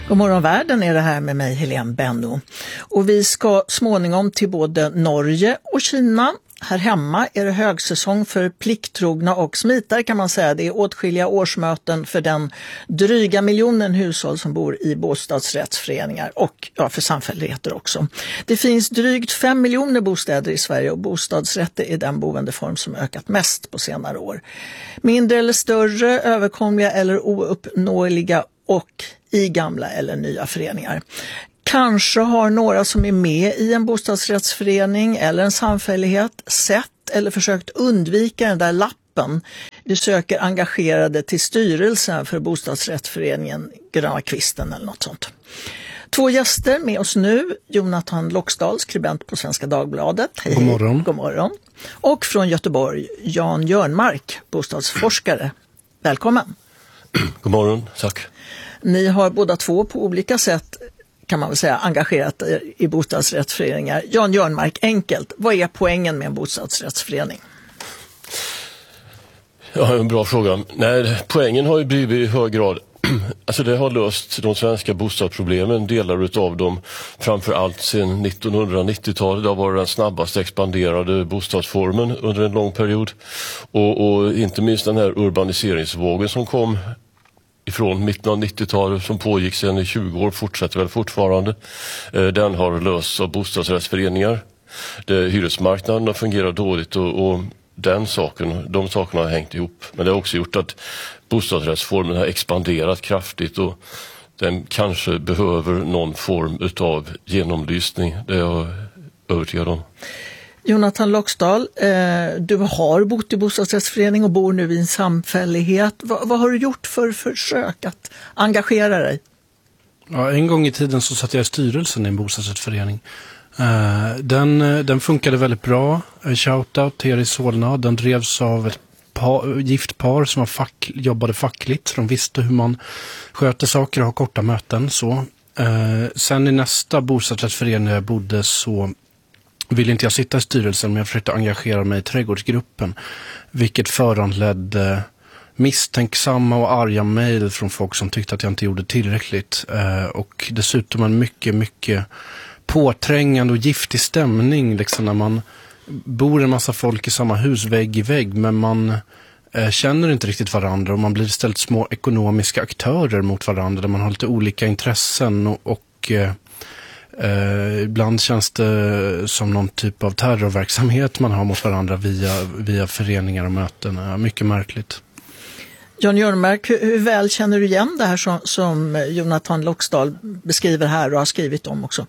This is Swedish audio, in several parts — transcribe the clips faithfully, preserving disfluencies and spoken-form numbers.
God morgon världen är det här med mig Helene Benno. Och vi ska småningom till både Norge och Kina. Här hemma är det högsäsong för plikttrogna och smitare kan man säga. Det är åtskilliga årsmöten för den dryga miljonen hushåll som bor i bostadsrättsföreningar och ja, för samfälligheter också. Det finns drygt fem miljoner bostäder i Sverige och bostadsrätter är den boendeform som ökat mest på senare år. Mindre eller större, överkomliga eller ouppnåeliga och i gamla eller nya föreningar. Kanske har några som är med i en bostadsrättsförening eller en samfällighet sett eller försökt undvika den där lappen. Vi söker engagerade till styrelsen för bostadsrättsföreningen Gröna Kvisten eller något sånt. Två gäster med oss nu. Jonathan Loxdal, skribent på Svenska Dagbladet. Hej, God morgon. God morgon. Och från Göteborg, Jan Jörnmark, bostadsforskare. Välkommen. God morgon, tack. Ni har båda två på olika sätt kan man väl säga engagerat er i bostadsrättsföreningar. Jan Jörnmark, enkelt. Vad är poängen med en bostadsrättsförening? Ja, en bra fråga. Nej, poängen har ju blivit i hög grad, alltså det har löst de svenska bostadsproblemen, delar utav dem, framför allt sedan nittonhundranittiotalet. Det har varit den snabbast expanderade bostadsformen under en lång period. Och, och inte minst den här urbaniseringsvågen som kom ifrån mitten av nittiotalet som pågick sedan i tjugo år, fortsätter väl fortfarande. Den har lösts av bostadsrättsföreningar. Det, hyresmarknaden har fungerat dåligt och, och den saken, de sakerna har hängt ihop. Men det har också gjort att bostadsrättsformen har expanderat kraftigt och den kanske behöver någon form utav genomlysning. Det är jag övertygad om. Jonathan Loxdal, eh, du har bott i bostadsrättsförening och bor nu i en samfällighet. Va, vad har du gjort för försök att engagera dig? Ja, en gång i tiden så satt jag i styrelsen i en bostadsrättsförening. Eh, den, den funkade väldigt bra. Shoutout till er i Solna. Den drevs av ett par, gift par som var fack, jobbade fackligt. De visste hur man sköter saker och har korta möten. Så. Eh, sen i nästa bostadsrättsförening där jag bodde så ville inte jag sitta i styrelsen, men jag försökte engagera mig i trädgårdsgruppen. Vilket föranledde misstänksamma och arga mejl från folk som tyckte att jag inte gjorde tillräckligt. Eh, och dessutom en mycket, mycket påträngande och giftig stämning. Liksom när man bor en massa folk i samma hus, vägg i vägg, men man eh, känner inte riktigt varandra. Och man blir istället små ekonomiska aktörer mot varandra där man har lite olika intressen och... och eh, Uh, ibland känns det som någon typ av terrorverksamhet man har mot varandra via, via föreningar och möten. Uh, mycket märkligt. Jan Jörnmark, hur, hur väl känner du igen det här som, som Jonathan Loxdal beskriver här och har skrivit om också?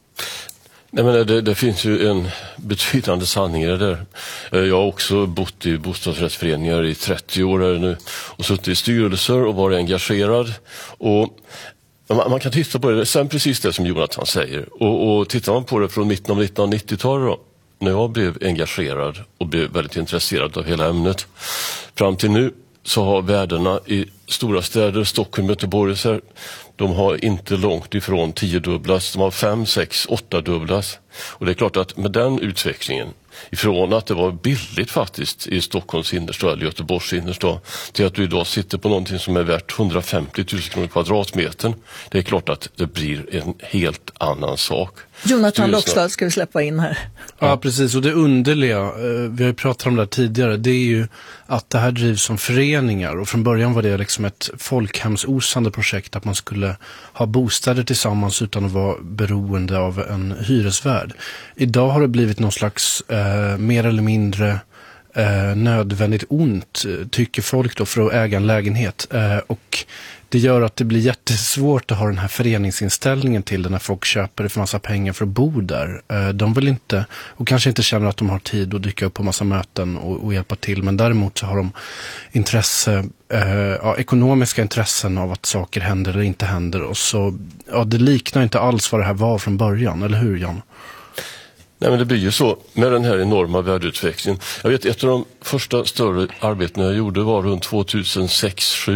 Nej, men det, det finns ju en betydande sanning i det där. Jag har också bott i bostadsrättsföreningar i trettio år här nu och suttit i styrelser och varit engagerad. Och man kan titta på det, sen precis det som Jonathan säger. Och, och tittar man på det från mitten av nittonhundranittiotalet då, när jag blev engagerad och blev väldigt intresserad av hela ämnet. Fram till nu så har värdena i stora städer, Stockholm, Göteborg, så här, de har inte långt ifrån tio dubblas. De har fem, sex, åtta dubblas. Och det är klart att med den utvecklingen, ifrån att det var billigt faktiskt i Stockholms innerstad eller Göteborgs innerstad, till att du idag sitter på någonting som är värt hundrafemtio tusen kronor kvadratmetern. Det är klart att det blir en helt annan sak. Jonathan Loxdal ska vi släppa in här. Ja, precis. Och det underliga, vi har ju pratat om det här tidigare, det är ju att det här drivs som föreningar. Och från början var det liksom ett folkhemsosande projekt att man skulle ha bostäder tillsammans utan att vara beroende av en hyresvärd. Idag har det blivit någon slags eh, mer eller mindre eh, nödvändigt ont, tycker folk då, för att äga en lägenhet. Eh, och det gör att det blir jättesvårt att ha den här föreningsinställningen till det när folk köper det för massa pengar för att bo där. De vill inte, och kanske inte känner att de har tid att dyka upp på massa möten och, och hjälpa till. Men däremot så har de intresse, eh, ja, ekonomiska intressen av att saker händer eller inte händer. Och så, ja, det liknar inte alls vad det här var från början, eller hur Jan? Nej, men det blir ju så med den här enorma värdeutvecklingen. Jag vet, ett av de första större arbetena jag gjorde var runt tvåtusensex sju.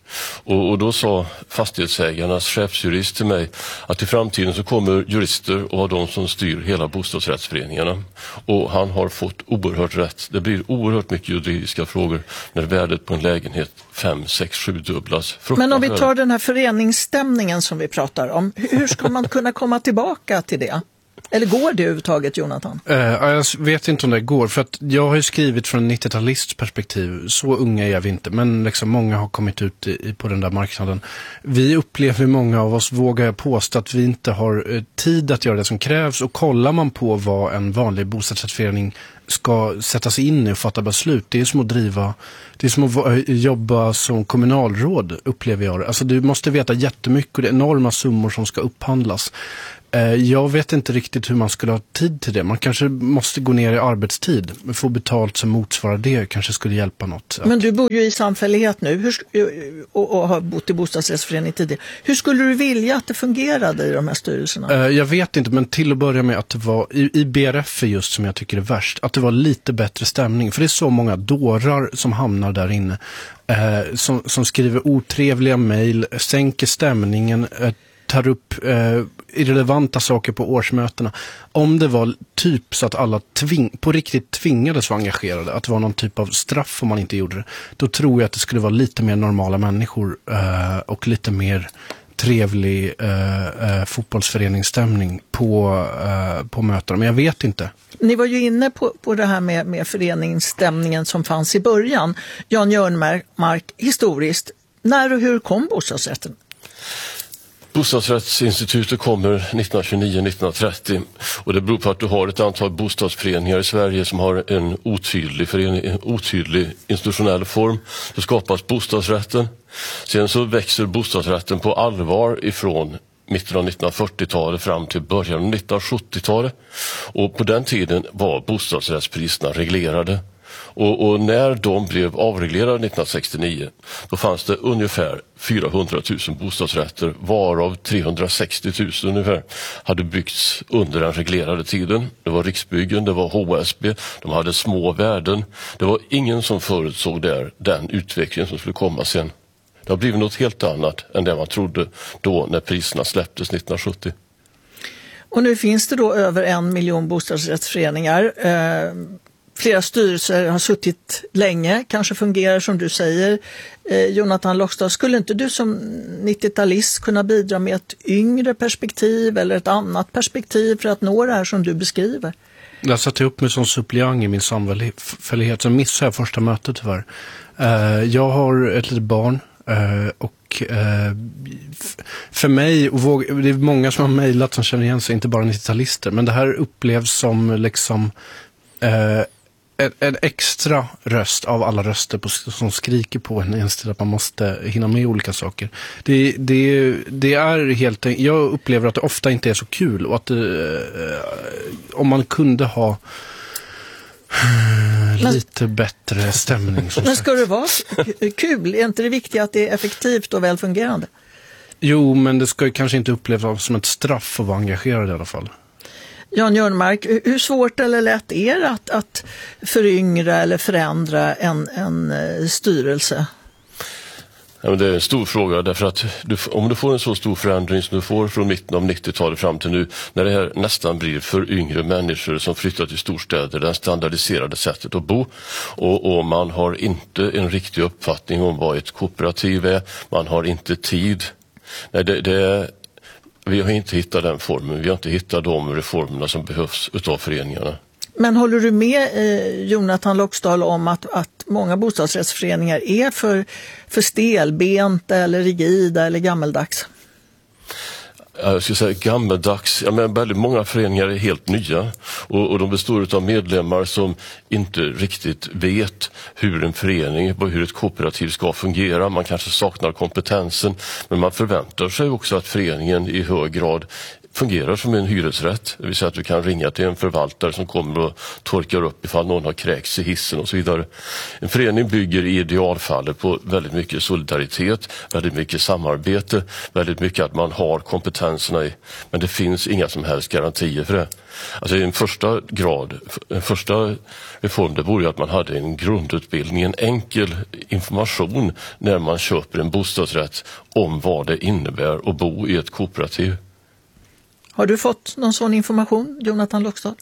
Och, och då sa fastighetsägarnas chefsjurist till mig att i framtiden så kommer jurister och vara de som styr hela bostadsrättsföreningarna. Och han har fått oerhört rätt. Det blir oerhört mycket juridiska frågor när värdet på en lägenhet fem, sex, sju dubblas. Men om vi tar den här föreningsstämningen som vi pratar om, hur ska man kunna komma tillbaka till det? Eller går det överhuvudtaget, Jonathan? Uh, jag vet inte om det går, för att jag har ju skrivit från en nittiotalist perspektiv. Så unga är vi inte, men liksom många har kommit ut i, på den där marknaden. Vi upplever, många av oss, vågar jag påstå, att vi inte har uh, tid att göra det som krävs. Och kollar man på vad en vanlig bostadsrättsförening ska sätta sig in i och fatta beslut, det är som att driva, det är som att jobba som kommunalråd, upplever jag det. Alltså du måste veta jättemycket och det är enorma summor som ska upphandlas. Jag vet inte riktigt hur man skulle ha tid till det. Man kanske måste gå ner i arbetstid. Få betalt som motsvarar det kanske skulle hjälpa något. Men du bor ju i samfällighet nu hur, och, och har bott i bostadsrättsförening tidigare. Hur skulle du vilja att det fungerade i de här styrelserna? Jag vet inte, men till att börja med att det var i, i B R F just som jag tycker är värst. Att det var lite bättre stämning. För det är så många dårar som hamnar där inne. Eh, som, som skriver otrevliga mejl, sänker stämningen, eh, tar upp eh, irrelevanta saker på årsmötena. Om det var typ så att alla tving, på riktigt tvingades vara engagerade, att det var någon typ av straff om man inte gjorde det, då tror jag att det skulle vara lite mer normala människor eh, och lite mer trevlig eh, eh, fotbollsföreningsstämning på, eh, på mötena. Men jag vet inte. Ni var ju inne på, på det här med, med föreningsstämningen som fanns i början. Jan Jörnmark, historiskt, när och hur kom bostadsrätten? Bostadsrättsinstitutet kommer nittonhundratjugonio nittonhundratrettio och det beror på att du har ett antal bostadsföreningar i Sverige som har en otydlig, förening, en otydlig institutionell form. Så skapas bostadsrätten. Sen så växer bostadsrätten på allvar ifrån mitten av nittonhundrafyrtiotalet fram till början av nittonhundrasjuttiotalet. Och på den tiden var bostadsrättspriserna reglerade. Och, och när de blev avreglerade nittonhundrasextionio då fanns det ungefär fyrahundratusen bostadsrätter, varav trehundrasextiotusen ungefär hade byggts under den reglerade tiden. Det var Riksbyggen, det var H S B, de hade små värden. Det var ingen som förutsåg där den utveckling som skulle komma sen. Det har blivit något helt annat än det man trodde då när priserna släpptes nittonhundrasjuttio. Och nu finns det då över en miljon bostadsrättsföreningar. Eh, flera styrelser har suttit länge, kanske fungerar som du säger. Eh, Jonathan Lockstad, skulle inte du som nittiotalist kunna bidra med ett yngre perspektiv eller ett annat perspektiv för att nå det här som du beskriver? Jag satte upp mig som suppleant i min samfällighet, så missade jag första mötet tyvärr. Uh, jag har ett litet barn uh, och uh, f- för mig, och våg, det är många som har mejlat som känner igen sig, inte bara nittiotalister, men det här upplevs som liksom uh, en, en extra röst av alla röster på, som skriker på en inställd att man måste hinna med olika saker. Det, det, det är helt, jag upplever att det ofta inte är så kul och att det, om man kunde ha lite men, bättre stämning. Men ska det vara kul? Är inte det viktigt att det är effektivt och välfungerande? Jo, men det ska ju kanske inte upplevas som ett straff att vara engagerad i alla fall. Jan Jörnmark, hur svårt eller lätt är det att, att föryngra eller förändra en, en styrelse? Ja, men det är en stor fråga därför att du, om du får en så stor förändring som du får från mitten av nittiotalet fram till nu, när det här nästan blir för yngre människor som flyttar till storstäder, det standardiserade sättet att bo, och, och man har inte en riktig uppfattning om vad ett kooperativ är, man har inte tid. Nej, det, det är, vi har inte hittat den formen, vi har inte hittat de reformerna som behövs utav föreningarna. Men håller du med eh, Jonathan Lockstad om att, att många bostadsrättsföreningar är för, för stelbenta eller rigida eller gammeldags? Jag skulle säga gammeldags. Jag menar, väldigt många föreningar är helt nya och, och de består av medlemmar som inte riktigt vet hur en förening, hur ett kooperativ ska fungera. Man kanske saknar kompetensen, men man förväntar sig också att föreningen i hög grad fungerar som en hyresrätt. Det vill säga att du kan ringa till en förvaltare som kommer och torkar upp ifall någon har kräkts i hissen och så vidare. En förening bygger i idealfallet på väldigt mycket solidaritet, väldigt mycket samarbete, väldigt mycket att man har kompetenserna i. Men det finns inga som helst garantier för det. Alltså i en första grad, en första reform, det vore att man hade en grundutbildning, en enkel information när man köper en bostadsrätt om vad det innebär att bo i ett kooperativ. Har du fått någon sån information, Jonathan Lockstad?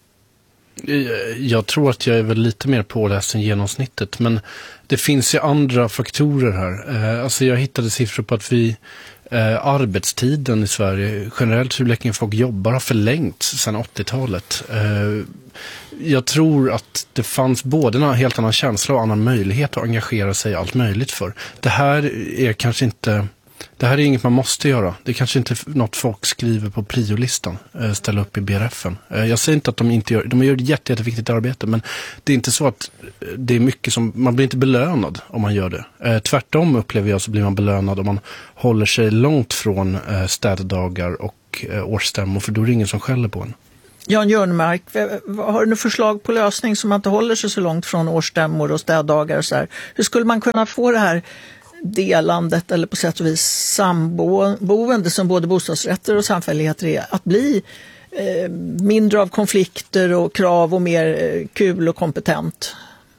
Jag tror att jag är väl lite mer påläst än genomsnittet, men det finns ju andra faktorer här. Alltså jag hittade siffror på att vi eh, arbetstiden i Sverige, generellt hur länge folk jobbar, har förlängts sedan åttiotalet. Eh, jag tror att det fanns både en helt annan känsla och annan möjlighet att engagera sig i allt möjligt för. Det här är kanske inte... Det här är inget man måste göra. Det är kanske inte något folk skriver på priolistan, ställa upp i B R F-en. Jag säger inte att de inte gör, de gör ett jätte, jätteviktigt arbete, men det är inte så att det är mycket som, man blir inte belönad om man gör det. Tvärtom upplever jag så blir man belönad om man håller sig långt från städdagar och årsstämmor, för då är det ingen som skäller på en. Jan Jörnmark, har du något förslag på lösning som man inte håller sig så långt från årsstämmor och städdagar och så här? Hur skulle man kunna få det här delandet eller på sätt och vis samboende som både bostadsrätter och samfälligheter är, att bli eh, mindre av konflikter och krav och mer eh, kul och kompetent?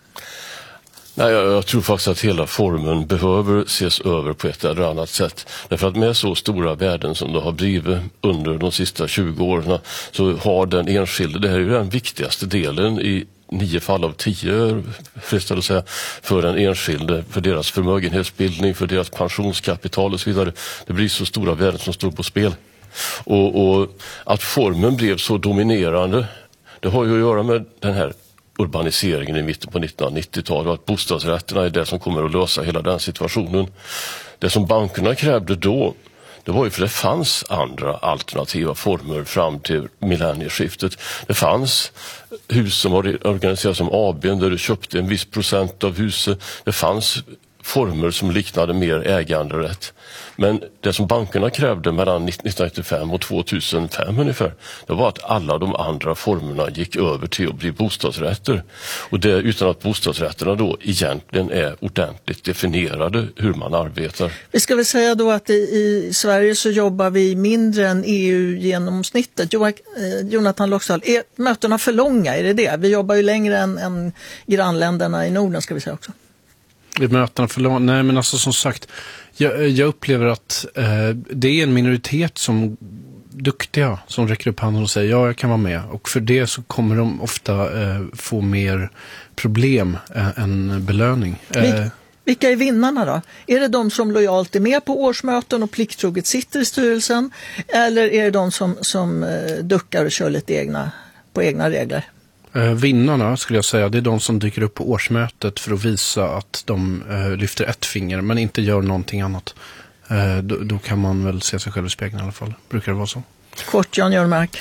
Nej, jag, jag tror faktiskt att hela formen behöver ses över på ett eller annat sätt. Därför att med så stora värden som det har blivit under de sista tjugo åren så har den enskilde, det här är ju den viktigaste delen i nio fall av tio, frestad att säga, för den enskilde, för deras förmögenhetsbildning, för deras pensionskapital och så vidare. Det blir så stora värden som står på spel. Och, och att formen blev så dominerande, det har ju att göra med den här urbaniseringen i mitten på nittonhundranittiotalet och att bostadsrätterna är det som kommer att lösa hela den situationen. Det som bankerna krävde då, det var ju för det fanns andra alternativa former fram till millennieskiftet. Det fanns hus som var organiserade som A B där du köpte en viss procent av huset. Det fanns former som liknade mer äganderätt. Men det som bankerna krävde mellan nittonhundranittiofem och tvåtusenfem ungefär, det var att alla de andra formerna gick över till att bli bostadsrätter. Och det utan att bostadsrätterna då egentligen är ordentligt definierade hur man arbetar. Vi ska väl säga då att i, i Sverige så jobbar vi mindre än E U-genomsnittet. Jo, eh, Jonathan Lockstad, är mötena för långa? Är det det? Vi jobbar ju längre än, än grannländerna i Norden, ska vi säga också. Är mötena för långa? Nej, men alltså som sagt, Jag, jag upplever att eh, det är en minoritet som duktiga som räcker upp handen och säger ja, jag kan vara med. Och för det så kommer de ofta eh, få mer problem eh, än belöning. Eh, Vilka är vinnarna då? Är det de som lojalt är med på årsmöten och plikttroget sitter i styrelsen? Eller är det de som, som eh, duckar och kör lite egna, på egna regler? Eh, vinnarna skulle jag säga, det är de som dyker upp på årsmötet för att visa att de eh, lyfter ett finger men inte gör någonting annat. Eh, då, då kan man väl se sig själv i spegeln i alla fall. Brukar det vara så? Kort, Jan Jörnmark.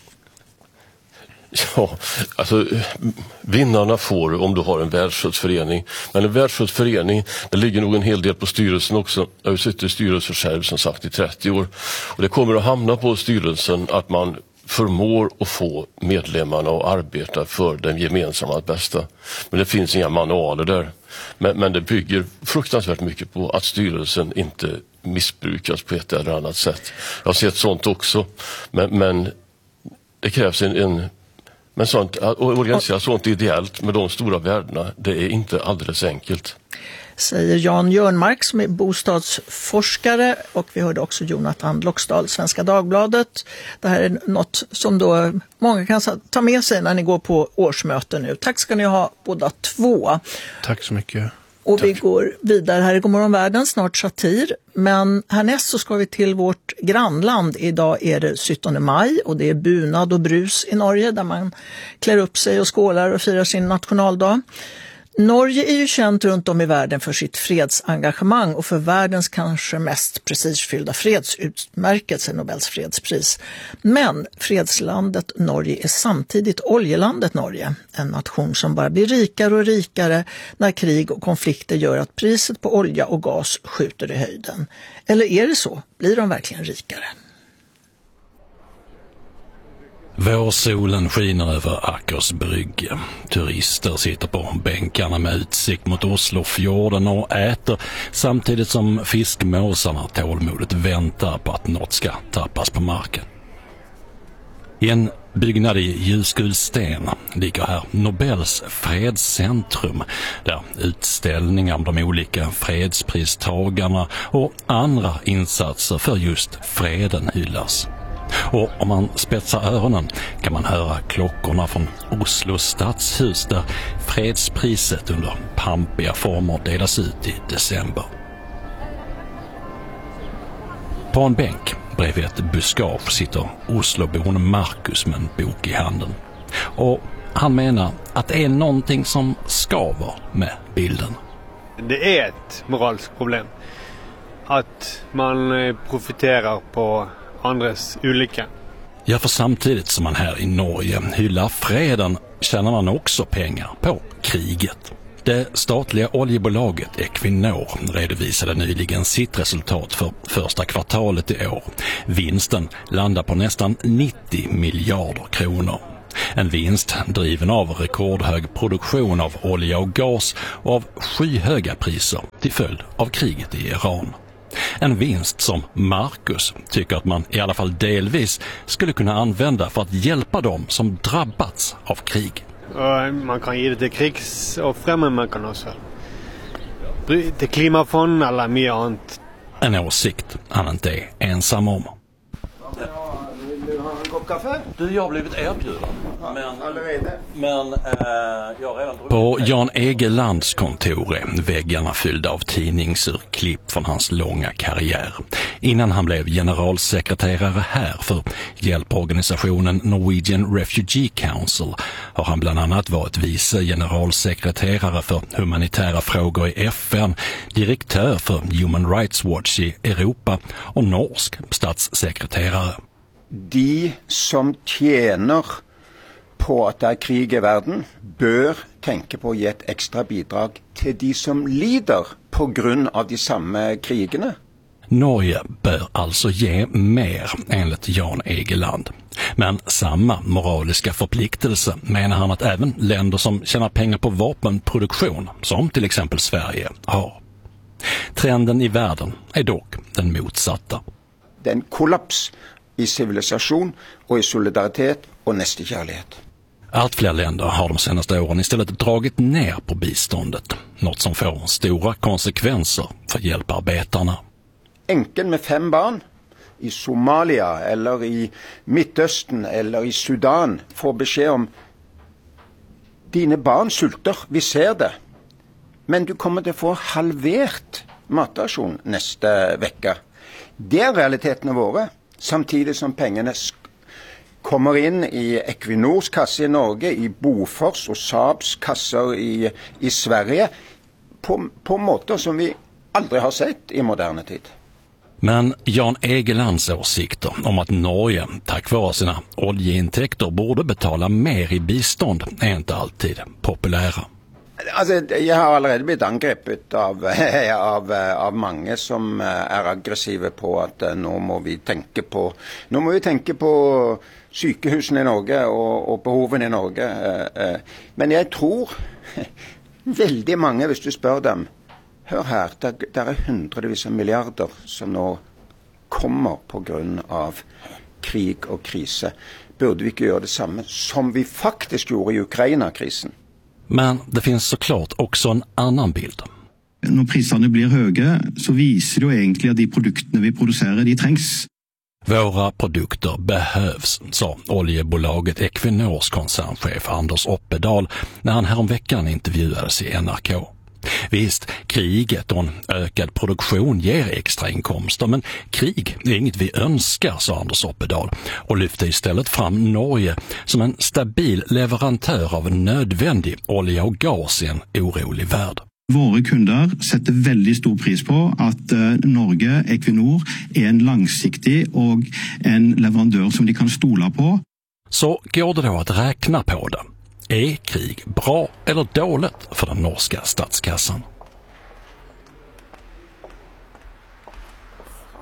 Ja, alltså vinnarna får om du har en världsskött förening. Men en världsskött förening, det ligger nog en hel del på styrelsen också. Jag har suttit i styrelsen själv som sagt i trettio år. Och det kommer att hamna på styrelsen att man förmår att få medlemmarna att arbeta för den gemensamma bästa. Men det finns inga manualer där. Men, men det bygger fruktansvärt mycket på att styrelsen inte missbrukas på ett eller annat sätt. Jag har sett sånt också. Men, men det krävs en... en men sånt, att organisera sånt ideellt med de stora värdena, det är inte alldeles enkelt. Säger Jan Jörnmark som är bostadsforskare, och vi hörde också Jonathan Lockstad, Svenska Dagbladet. Det här är något som då många kan ta med sig när ni går på årsmöten nu. Tack ska ni ha båda två. Tack så mycket. Och Tack. Vi går vidare här i Godmorgon Världen, snart satir. Men härnäst så ska vi till vårt grannland. Idag är det syttonde maj och det är bunad och brus i Norge där man klär upp sig och skålar och firar sin nationaldag. Norge är ju känt runt om i världen för sitt fredsengagemang och för världens kanske mest prestigefyllda fredsutmärkelse, Nobels fredspris. Men fredslandet Norge är samtidigt oljelandet Norge, en nation som bara blir rikare och rikare när krig och konflikter gör att priset på olja och gas skjuter i höjden. Eller är det så? Blir de verkligen rikare? Vårsolen skiner över Ackers brygge. Turister sitter på bänkarna med utsikt mot Oslofjorden och äter samtidigt som fiskmåsarna tålmodigt väntar på att något ska tappas på marken. I en byggnad i ljusgul sten ligger här Nobels fredscentrum där utställningar om de olika fredspristagarna och andra insatser för just freden hyllas. Och om man spetsar öronen kan man höra klockorna från Oslo stadshus där fredspriset under pampiga former delas ut i december. På en bänk bredvid ett buskage sitter Oslobon Marcus med en bok i handen. Och han menar att det är någonting som skaver med bilden. Det är ett moraliskt problem att man profiterar på andras olycka. Ja, för samtidigt som man här i Norge hyllar freden tjänar man också pengar på kriget. Det statliga oljebolaget Equinor redovisade nyligen sitt resultat för första kvartalet i år. Vinsten landar på nästan nittio miljarder kronor. En vinst driven av rekordhög produktion av olja och gas och av skyhöga priser till följd av kriget i Iran. En vinst som Marcus tycker att man i alla fall delvis skulle kunna använda för att hjälpa dem som drabbats av krig. Man kan ge det till krigsoffren, men man kan också till klimatfond eller mer annat. En åsikt han inte är ensam om. Vill du ha en kopp kaffe? Du, jag har blivit erbjuden. Men, men äh, jag har redan... På Jan Egelands kontor är väggarna fyllda av tidningsurklipp från hans långa karriär. Innan han blev generalsekreterare här för hjälporganisationen Norwegian Refugee Council har han bland annat varit vice generalsekreterare för humanitära frågor i F N, direktör för Human Rights Watch i Europa och norsk statssekreterare. De som tjener på att det är krig i världen bör tänka på att ge ett extra bidrag till de som lider på grund av de samma krigerna. Norge bör alltså ge mer enligt Jan Egeland. Men samma moraliska förpliktelse menar han att även länder som tjänar pengar på vapenproduktion, som till exempel Sverige, har. Trenden i världen är dock den motsatta. Den kollaps i civilisation och i solidaritet och nästekärlighet. Allt fler länder har de senaste åren istället dragit ner på biståndet, något som får stora konsekvenser för hjälparbetarna. Enken med fem barn i Somalia eller i Mittöstern eller i Sudan får besked om dina barn sulter, vi ser det. Men du kommer att få halvert matstation nästa vecka. Det är realiteten våra. Samtidigt som pengarna kommer in i Equinors kasse i Norge, i Bofors och Saabs kasser i, i Sverige på, på måter som vi aldrig har sett i modern tid. Men Jan Egelands åsikter om att Norge tack vare sina oljeintäkter borde betala mer i bistånd är inte alltid populära. Alltså, jag har allerede blivit angreppet av, av, av många som är aggressiva på att nu må vi tänka på nu må vi tänka på sykehusene i Norge och, och behoven i Norge. Men jag tror väldigt många, hvis du spør dem, hör här, det, det är hundrevis av miljarder som nu kommer på grund av krig och kriser. Borde vi inte göra detsamma som vi faktiskt gjorde i Ukraina-krisen? Men det finns såklart också en annan bild. När priserna blir höga så visar det ju egentligen att de produkterna vi producerar, de trängs. Våra produkter behövs, sa oljebolaget Equinors koncernchef Anders Oppedal när han häromveckan intervjuades i N R K. Visst, kriget och en ökad produktion ger extra inkomster, men krig är inget vi önskar, sa Anders Oppedal och lyfte istället fram Norge som en stabil leverantör av nödvändig olja och gas i en orolig värld. Våra kunder sätter väldigt stor pris på att uh, Norge, Equinor, är en långsiktig och en leverantör som de kan stola på. Så går det då att räkna på det. Är krig bra eller dåligt för den norska statskassan?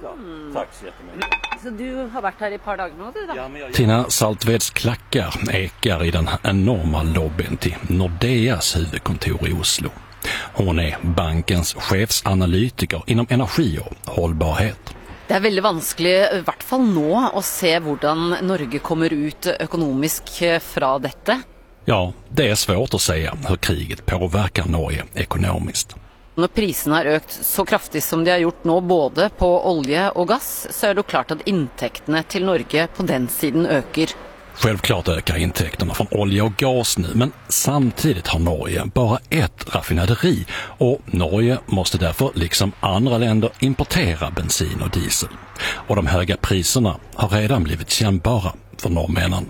Självklart. Mm. Tack så jättemycket. Så du har varit här i ett par dagar nu då? Ja, men jag... Tina Saltveds klackar ekar i den enorma lobbyn till Nordeas huvudkontor i Oslo. Hon är bankens chefsanalytiker inom energi och hållbarhet. Det är väldigt vanskligt, i hvert fall nu, att se hur Norge kommer ut ekonomiskt från detta. Ja, det är svårt att säga hur kriget påverkar Norge ekonomiskt. När priserna har ökat så kraftigt som de har gjort nu, både på olja och gas, så är det klart att intäkterna till Norge på den sidan ökar. Självklart ökar intäkterna från olja och gas nu, men samtidigt har Norge bara ett raffinaderi och Norge måste därför liksom andra länder importera bensin och diesel. Och de höga priserna har redan blivit kännbara för norrmännen.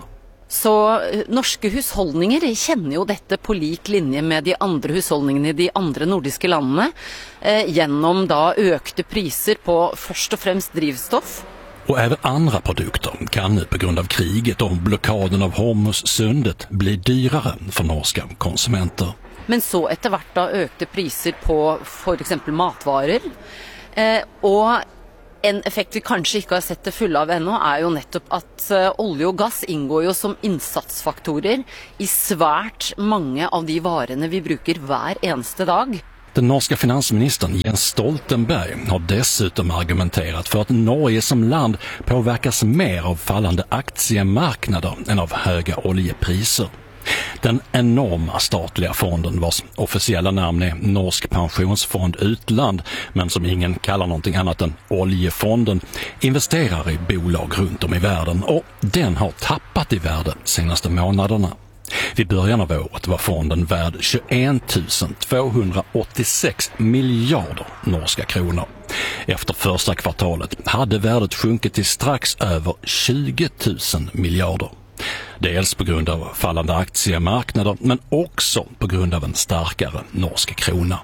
Så norske husholdninger känner ju detta på lik linje med de andra husholdningarna i de andra nordiska länderna eh, genom då ökade priser på först och främst drivstoff. Och även andra produkter kan nu på grund av kriget och blockaden av Hormuzsundet bli dyrare för norska konsumenter. Men så efter vart då ökade priser på för exempel matvaror. Eh, och en effekt vi kanske inte har sett det fulla av ännu är ju nettopp att uh, olja och gas ingår ju som insatsfaktorer i svärt många av de varorna vi brukar var eneste dag. Den norska finansministern Jens Stoltenberg har dessutom argumenterat för att Norge som land påverkas mer av fallande aktiemarknader än av höga oljepriser. Den enorma statliga fonden vars officiella namn är Norsk pensionsfond utland, men som ingen kallar någonting annat än oljefonden, investerar i bolag runt om i världen och den har tappat i värde de senaste månaderna. Vid början av året var fonden värd tjugoett tusen tvåhundraåttiosex miljarder norska kronor. Efter första kvartalet hade värdet sjunkit till strax över tjugo tusen miljarder. Dels på grund av fallande aktiemarknader men också på grund av en starkare norsk krona.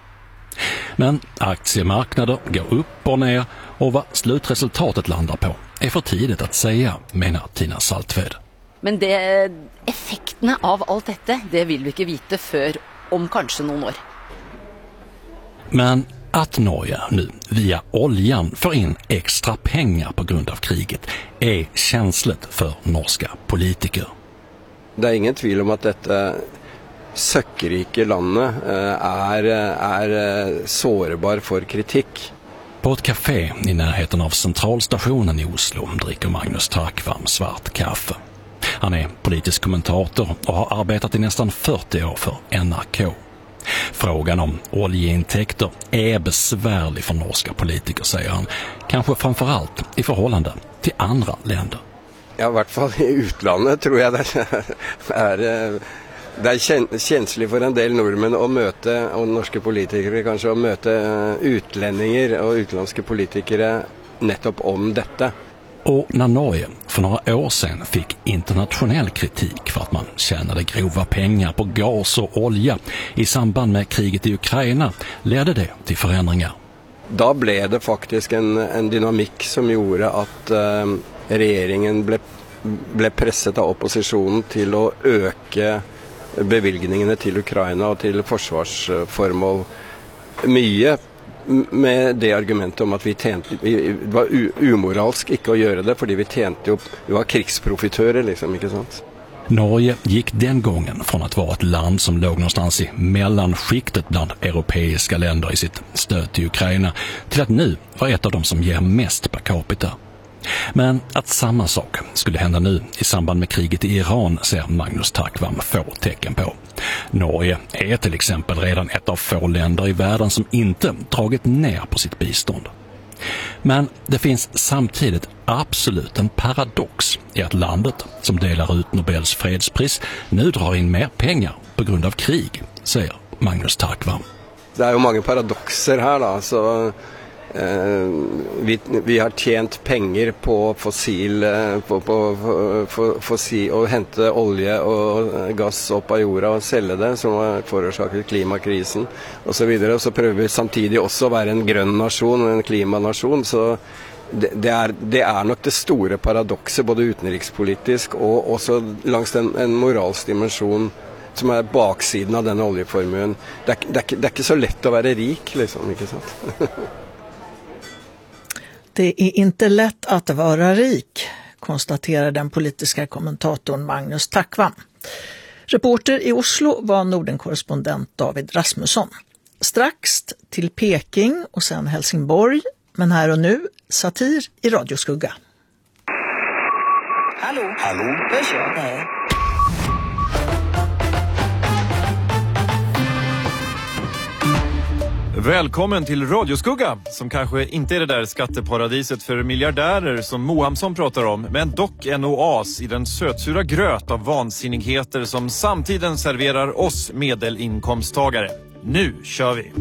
Men aktiemarknader går upp och ner och vad slutresultatet landar på är för tidigt att säga, menar Tina Saltved. Men det, effekterna av allt detta, det vill vi inte veta för om kanske någon år. Men att Norge nu via oljan får in extra pengar på grund av kriget är känsligt för norska politiker. Det är ingen tvivel om att detta söckrike landet är, är sårbar för kritik. På ett café i närheten av centralstationen i Oslo dricker Magnus Takvam svart kaffe. Han är politisk kommentator och har arbetat i nästan fyrtio år för N R K. Frågan om oljeintäkter är besvärlig för norska politiker, säger han. Kanske framförallt i förhållande till andra länder. Ja, i vart fall i utlandet tror jag det är, det är känsligt för en del norrmän att möta, och norska politiker kanske att möta utlänningar och utländska politiker nettopp om detta. Och när Norge för några år sedan fick internationell kritik för att man tjänade grova pengar på gas och olja i samband med kriget i Ukraina ledde det till förändringar. Då blev det faktiskt en, en dynamik som gjorde att eh, regeringen blev, blev pressad av oppositionen till att öka bevilgningarna till Ukraina och till försvarsformål mycket, med det argumentet om att vi tjänte, vi var umoralsk inte att göra det, för vi tjänte upp, vi var krigsprofitörer liksom, inte sant? Norge gick den gången från att vara ett land som låg någonstans i mellanskiktet bland europeiska länder i sitt stöd till Ukraina till att nu vara ett av de som ger mest per capita. Men att samma sak skulle hända nu i samband med kriget i Iran ser Magnus Takvam få tecken på. Norge är till exempel redan ett av få länder i världen som inte dragit ner på sitt bistånd. Men det finns samtidigt absolut en paradox i att landet som delar ut Nobels fredspris nu drar in mer pengar på grund av krig, säger Magnus Takvam. Det är ju många paradoxer här då, så eh, vi, vi har tjänt pengar på fossil på, på, på fossil och hämta olja och gas upp av jorden och sälja det, som har förorsakat klimatkrisen och så vidare, och så prövar vi samtidigt också vara en grön nation, en klimatnation, så det, det är det är nog det stora paradoxet både utrikespolitiskt och också längs en, en moralsk dimension som är baksidan av den oljeformuen. Det, det, det är inte så lätt att vara rik liksom, inte sant? Det är inte lätt att vara rik, konstaterar den politiska kommentatorn Magnus Takvam. Reporter i Oslo var Nordenkorrespondent David Rasmusson. Strax till Peking och sen Helsingborg, men här och nu satir i radioskugga. Hallå, hallå, vad kör det? Välkommen till Radioskugga, som kanske inte är det där skatteparadiset för miljardärer som Mohamsson pratar om, men dock en oas i den sötsura gröt av vansinnigheter som samtiden serverar oss medelinkomsttagare. Nu kör vi!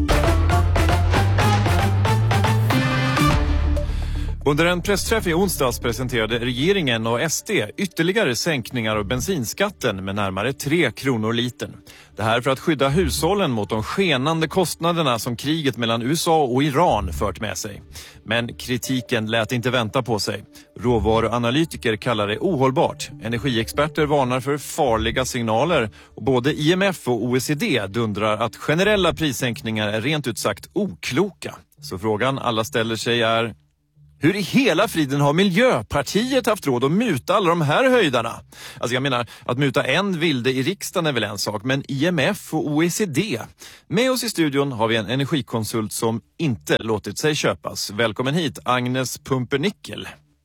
Under en pressträff i onsdags presenterade regeringen och S D ytterligare sänkningar av bensinskatten med närmare tre kronor litern. Det här för att skydda hushållen mot de skenande kostnaderna som kriget mellan U S A och Iran fört med sig. Men kritiken lät inte vänta på sig. Råvaruanalytiker kallar det ohållbart. Energiexperter varnar för farliga signaler och både I M F och O E C D dundrar att generella prissänkningar är rent ut sagt okloka. Så frågan alla ställer sig är: hur i hela friden har Miljöpartiet haft råd att muta alla de här höjdarna? Alltså jag menar, att muta en vilde i riksdagen är väl en sak, men I M F och O E C D. Med oss i studion har vi en energikonsult som inte låtit sig köpas. Välkommen hit, Agnes Pumpernickel.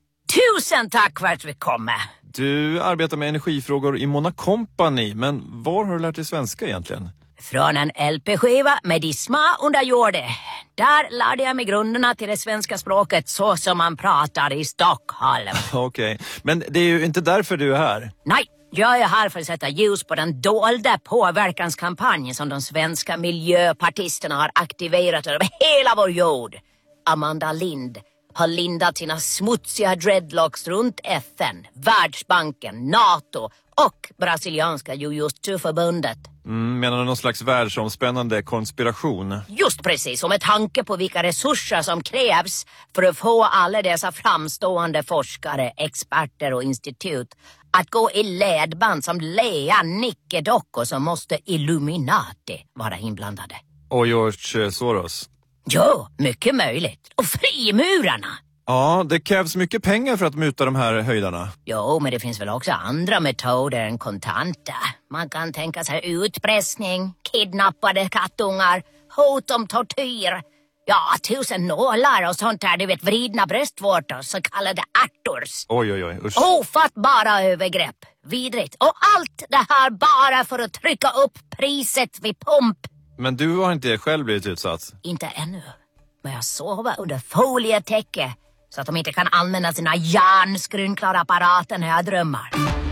Tusen tack för att vi kommer. Du arbetar med energifrågor i Mona Company, men var har du lärt dig svenska egentligen? Från en L P-skiva med Disma under jorden. Där lärde jag mig grunderna till det svenska språket så som man pratar i Stockholm. Okej, okay. Men det är ju inte därför du är här. Nej, jag är här för att sätta ljus på den dolda påverkanskampanj som de svenska miljöpartisterna har aktiverat över hela vår jord. Amanda Lind har lindat sina smutsiga dreadlocks runt F N, Världsbanken, NATO och brasilianska Jiu-Jitsu-förbundet. Mm, menar du någon slags världsomspännande konspiration? Just precis, och med tanke på vilka resurser som krävs för att få alla dessa framstående forskare, experter och institut att gå i ledband som Lea nickedockor som måste Illuminati vara inblandade. Och George Soros? Jo, mycket möjligt. Och frimurarna. Ja, det krävs mycket pengar för att muta de här höjdarna. Jo, men det finns väl också andra metoder än kontanta. Man kan tänka sig utpressning, kidnappade kattungar, hot om tortyr. Ja, tusen nålar och sånt där, du vet, vridna bröstvårtor, så kallade ärtors. Oj, oj, oj, usch. Ofattbara övergrepp, vidrigt. Och allt det här bara för att trycka upp priset vid pump. Men du har inte själv blivit utsatt? Inte ännu, men jag sover under folietäcke. Så att de inte kan använda sina hjärnskrynklar apparater när jag drömmar.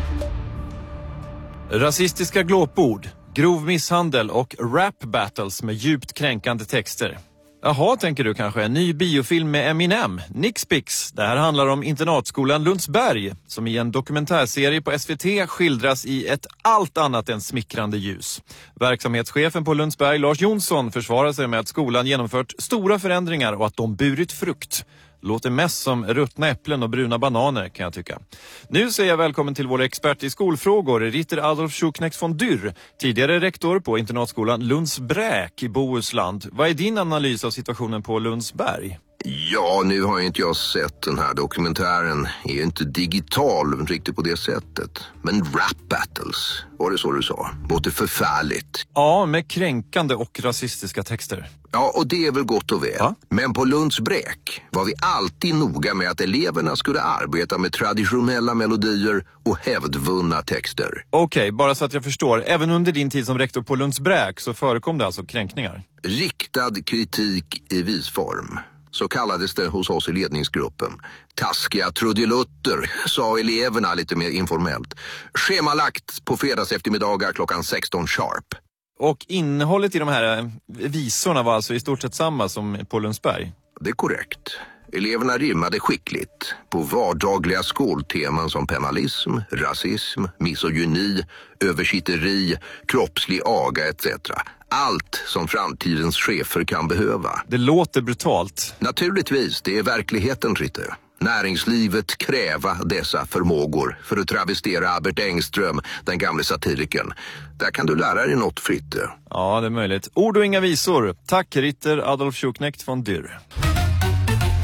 Rasistiska glåpord, grov misshandel och rap battles med djupt kränkande texter. Jaha, tänker du kanske, en ny biofilm med Eminem, Nixpix. Det här handlar om internatskolan Lundsberg, som i en dokumentärserie på S V T skildras i ett allt annat än smickrande ljus. Verksamhetschefen på Lundsberg, Lars Jonsson, försvarar sig med att skolan genomfört stora förändringar och att de burit frukt. Låter mest som ruttna äpplen och bruna bananer, kan jag tycka. Nu säger jag välkommen till vår expert i skolfrågor, Ritter Adolf Schucknecht von Dürr, tidigare rektor på internatskolan Lundsbräk i Bohuslän. Vad är din analys av situationen på Lundsberg? Ja, nu har inte jag sett den här dokumentären. Är ju inte digital riktigt på det sättet. Men rap battles, var det så du sa? Låter förfärligt. Ja, med kränkande och rasistiska texter. Ja, och det är väl gott och väl. Ja? Men på Lundsbräk var vi alltid noga med att eleverna skulle arbeta med traditionella melodier och hävdvunna texter. Okej, okay, bara så att jag förstår. Även under din tid som rektor på Lundsbräk så förekom det alltså kränkningar? Riktad kritik i visform. Så kallades det hos oss i ledningsgruppen. Taskiga trudelutter, sa eleverna lite mer informellt. Schemalagt på fredags eftermiddagar klockan sexton sharp. Och innehållet i de här visorna var alltså i stort sett samma som på Lundsberg? Det är korrekt. Eleverna rimmade skickligt på vardagliga skolteman som penalism, rasism, misogyni, översitteri, kroppslig aga et cetera. Allt som framtidens chefer kan behöva. Det låter brutalt. Naturligtvis, det är verkligheten, Ritter. Näringslivet kräva dessa förmågor, för att travestera Albert Engström, den gamle satiriken. Där kan du lära dig något, Fritte. Ja, det är möjligt. Ord och inga visor. Tack, Ritter Adolf Schucknecht von Dürr.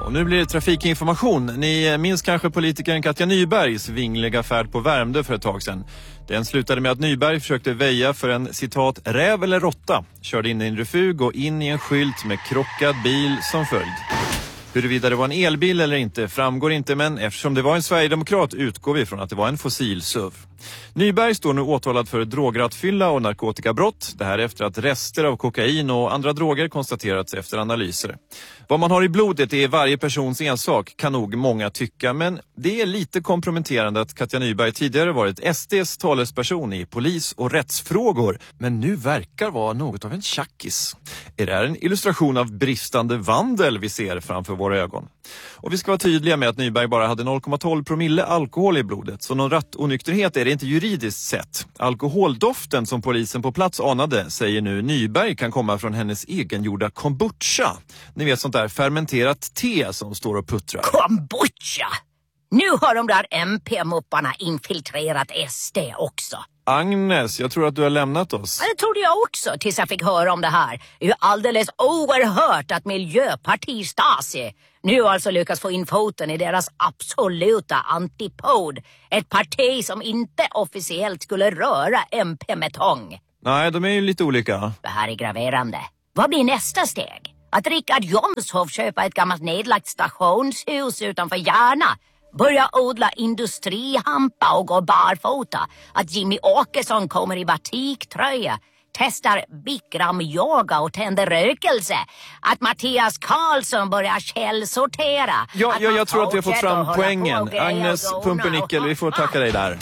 Och nu blir det trafikinformation. Ni minns kanske politikern Katja Nybergs vingliga färd på Värmdö för ett tag sedan. Den slutade med att Nyberg försökte väja för en citat räv eller råtta. Körde in i en refug och in i en skylt med krockad bil som följd. Huruvida det var en elbil eller inte framgår inte, men eftersom det var en sverigedemokrat utgår vi från att det var en fossil S U V. Nyberg står nu åtalad för drograttfylla och narkotikabrott. Det här efter att rester av kokain och andra droger konstaterats efter analyser. Vad man har i blodet är varje persons ensak, kan nog många tycka, men det är lite komprometterande att Katja Nyberg tidigare varit S D:s talesperson i polis- och rättsfrågor, men nu verkar vara något av en tjackis. Är det här en illustration av bristande vandel vi ser framför våra ögon? Och vi ska vara tydliga med att Nyberg bara hade noll komma tolv promille alkohol i blodet, så någon rattonykterhet är det inte juridiskt sett. Alkoholdoften som polisen på plats anade säger nu Nyberg kan komma från hennes egengjorda kombucha. Ni vet sånt där fermenterat te som står och puttrar. Kombucha! Nu har de där M P-mupparna infiltrerat S D också. Agnes, jag tror att du har lämnat oss. Ja, det trodde jag också tills jag fick höra om det här. Det är ju alldeles oerhört att Miljöpartiet Stasi nu alltså lyckas få in foten i deras absoluta antipod. Ett parti som inte officiellt skulle röra M P med tång. Nej, de är ju lite olika. Det här är graverande. Vad blir nästa steg? Att Rickard Jomshof köpa ett gammalt nedlagt stationshus utanför Järna, börja odla industrihampa och gå barfota, att Jimmy Åkesson kommer i batiktröja, testar Bikram-yoga och tänder rökelse, att Mattias Karlsson börjar källsortera. Ja, ja jag tror att vi har fått fortsätter fram att hålla poängen. på och Agnes greja och Pumpernickel, vi får tacka dig där.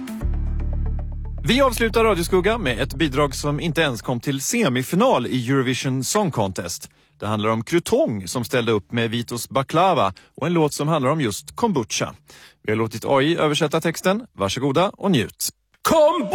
Vi avslutar Radioskugga med ett bidrag som inte ens kom till semifinal i Eurovision Song Contest. Det handlar om Krutong som ställde upp med Vitos Baklava och en låt som handlar om just kombucha. Vi har låtit A I översätta texten. Varsågoda och njut. Kom!